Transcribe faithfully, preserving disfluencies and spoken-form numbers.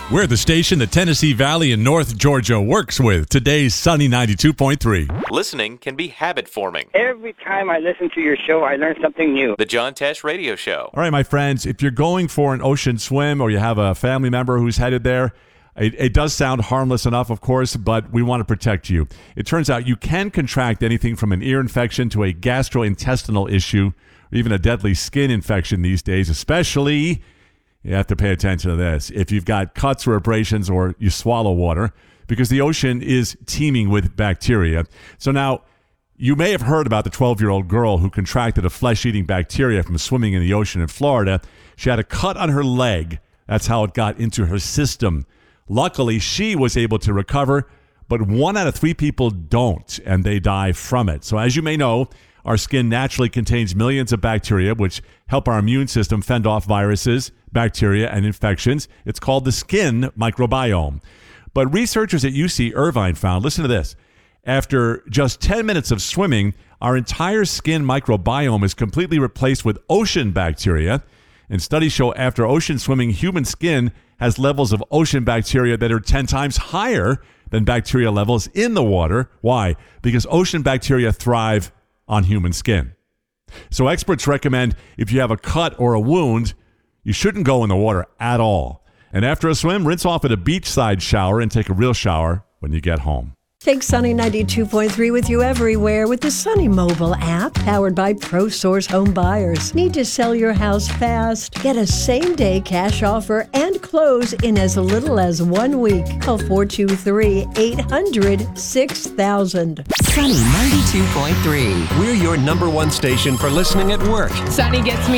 We're the station the Tennessee Valley and North Georgia works with. Today's Sunny ninety-two point three. Listening can be habit-forming. Every time I listen to your show, I learn something new. The John Tesh Radio Show. All right, my friends, if you're going for an ocean swim or you have a family member who's headed there, it, it does sound harmless enough, of course, but we want to protect you. It turns out you can contract anything from an ear infection to a gastrointestinal issue, or even a deadly skin infection these days, especially... You have to pay attention to this. If you've got cuts or abrasions or you swallow water, because the ocean is teeming with bacteria. So now, you may have heard about the twelve-year-old girl who contracted a flesh-eating bacteria from swimming in the ocean in Florida. She had a cut on her leg. That's how it got into her system. Luckily, she was able to recover, but one out of three people don't, and they die from it. So as you may know, our skin naturally contains millions of bacteria, which help our immune system fend off viruses, bacteria, and infections. It's called the skin microbiome. But researchers at U C Irvine found, listen to this, after just ten minutes of swimming, our entire skin microbiome is completely replaced with ocean bacteria. And studies show after ocean swimming, human skin has levels of ocean bacteria that are ten times higher than bacteria levels in the water. Why? Because ocean bacteria thrive on human skin. So experts recommend if you have a cut or a wound, you shouldn't go in the water at all. And after a swim, rinse off at a beachside shower and take a real shower when you get home. Take Sunny ninety-two point three with you everywhere with the Sunny mobile app powered by ProSource Home Buyers. Need to sell your house fast? Get a same-day cash offer and close in as little as one week. Call four two three, eight hundred, six thousand. Sunny ninety-two point three. We're your number one station for listening at work. Sunny gets me